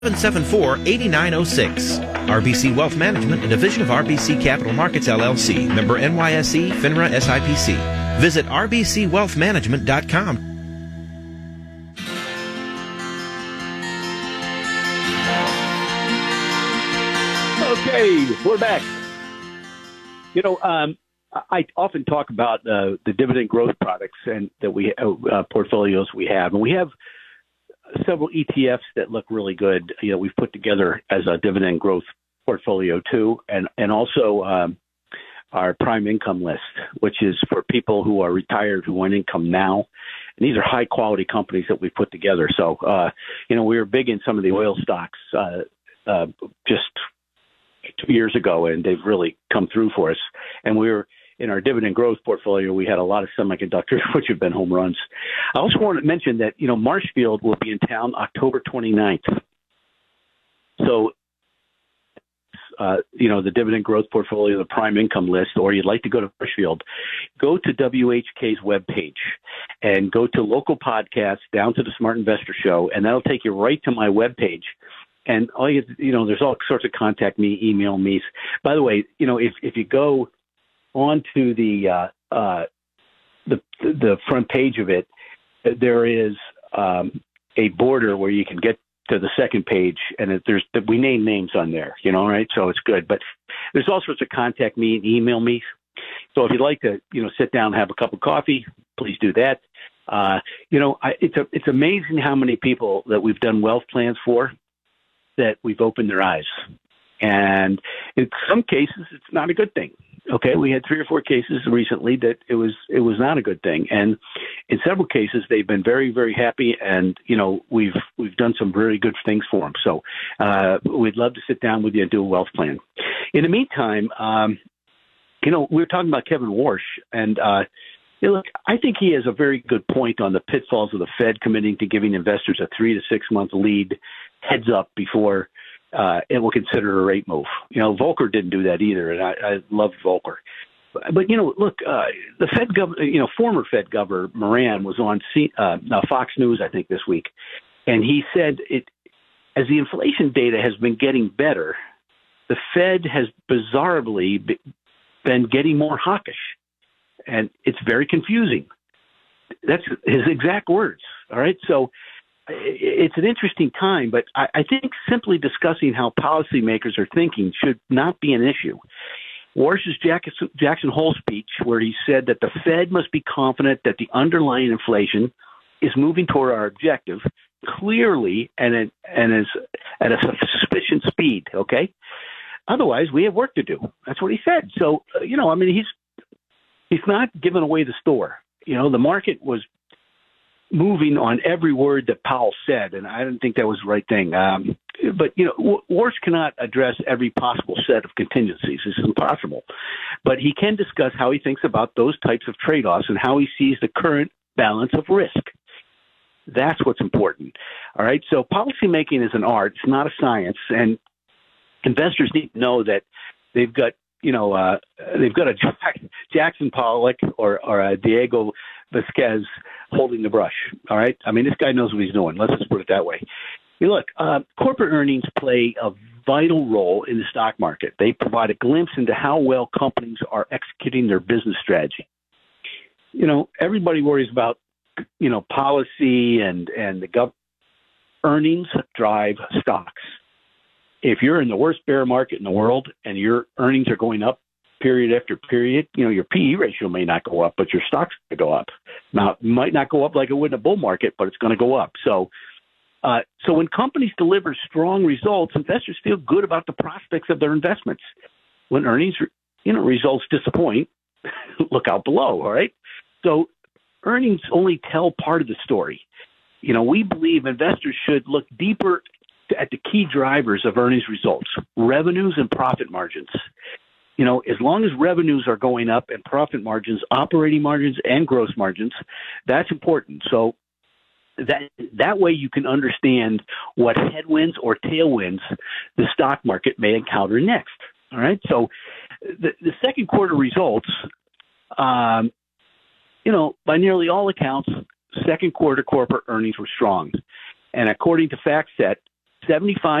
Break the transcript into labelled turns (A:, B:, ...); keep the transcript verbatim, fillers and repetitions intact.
A: seven seven four, eight nine zero six. R B C Wealth Management, a division of R B C Capital Markets, L L C, member N Y S E, FINRA S I P C. Visit r b c wealth management dot com.
B: Okay, we're back. You know, um, I often talk about uh, the dividend growth products and that we uh, portfolios we have, and we have several E T Fs that look really good. You know, we've put together as a dividend growth portfolio too, and and also um, our prime income list, which is for people who are retired who want income now. And these are high quality companies that we put together. So, uh, you know, we were big in some of the oil stocks uh, uh, just two years ago, and they've really come through for us. And we were in our dividend growth portfolio, we had a lot of semiconductors, which have been home runs. I also want to mention that, you know, Marshfield will be in town October twenty-ninth. So, uh, you know, the dividend growth portfolio, the prime income list, or you'd like to go to Marshfield, go to W H K's webpage and go to local podcasts down to the Smart Investor Show, and that'll take you right to my webpage. And all you, you know, there's all sorts of contact me, email me. By the way, you know, if, if you go onto the uh, uh, the the front page of it, there is um, a border where you can get to the second page, and it, there's we name names on there, you know, right? So it's good. But there's all sorts of contact me and email me. So if you'd like to, you know, sit down and have a cup of coffee, please do that. Uh, you know, I, it's a, it's amazing how many people that we've done wealth plans for that we've opened their eyes. And in some cases, it's not a good thing. Okay, we had three or four cases recently that it was it was not a good thing, and in several cases they've been very very happy, and you know we've we've done some very good things for them. So uh, we'd love to sit down with you and do a wealth plan. In the meantime, um, you know we were talking about Kevin Warsh, and uh, you know, look, I think he has a very good point on the pitfalls of the Fed committing to giving investors a three to six month lead heads up before Uh, it will consider a rate move. You know, Volcker didn't do that either, and I, I love Volcker. But, but, you know, look, uh, the Fed governor, you know, former Fed governor Moran was on C, uh, Fox News, I think, this week, and he said it as the inflation data has been getting better, the Fed has bizarrely been getting more hawkish, and it's very confusing. That's his exact words. All right, so it's an interesting time, but I, I think simply discussing how policymakers are thinking should not be an issue. Warsh's Jackson, Jackson Hole speech, where he said that the Fed must be confident that the underlying inflation is moving toward our objective clearly and at, and is at a sufficient speed. Okay, otherwise we have work to do. That's what he said. So uh, you know, I mean, he's he's not giving away the store. You know, the market was moving on every word that Powell said, and I didn't think that was the right thing. Um, but, you know, Warsh cannot address every possible set of contingencies. This is impossible. But he can discuss how he thinks about those types of trade-offs and how he sees the current balance of risk. That's what's important. All right? So policymaking is an art. It's not a science. And investors need to know that they've got, you know, uh, they've got a Jackson Pollock or, or a Diego Vasquez holding the brush. All right. I mean, this guy knows what he's doing. Let's just put it that way. You look, uh, corporate earnings play a vital role in the stock market. They provide a glimpse into how well companies are executing their business strategy. You know, everybody worries about, you know, policy and, and the gov- earnings drive stocks. If you're in the worst bear market in the world and your earnings are going up period after period, you know, your P E ratio may not go up, but your stock's going to go up. Now, it might not go up like it would in a bull market, but it's going to go up. So, uh, so when companies deliver strong results, investors feel good about the prospects of their investments. When earnings, you know, results disappoint, look out below, all right? So earnings only tell part of the story. You know, we believe investors should look deeper at the key drivers of earnings results, revenues and profit margins. You know, as long as revenues are going up and profit margins, operating margins and gross margins, that's important. So that that way you can understand what headwinds or tailwinds the stock market may encounter next. All right. So the, the second quarter results, um, you know, by nearly all accounts, second quarter corporate earnings were strong. And according to FactSet, seventy-five